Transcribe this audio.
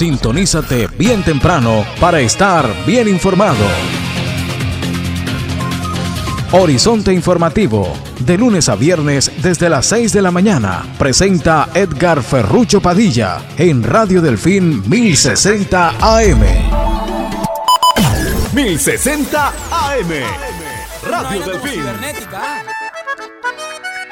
Sintonízate bien temprano para estar bien informado. Horizonte Informativo, de lunes a viernes desde las 6 de la mañana, presenta Edgar Ferrucho Padilla en Radio Delfín 1060 AM. 1060 AM. Radio Delfín.